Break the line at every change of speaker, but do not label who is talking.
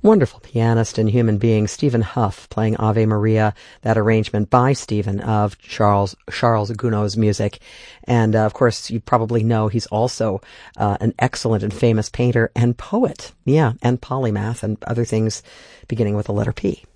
Wonderful pianist and human being, Stephen Huff, playing Ave Maria, that arrangement by Stephen of Charles Gounod's music. And, of course, you probably know he's also an excellent and famous painter and poet. Yeah, and polymath and other things beginning with the letter P.